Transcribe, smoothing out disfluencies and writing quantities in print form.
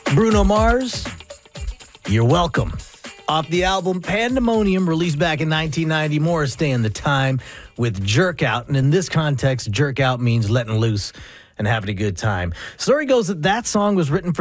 Bruno Mars, you're welcome. Off the album Pandemonium, released back in 1990, Morris Day and the Time with Jerk Out. And in this context, jerk out means letting loose and having a good time. Story goes that song was written for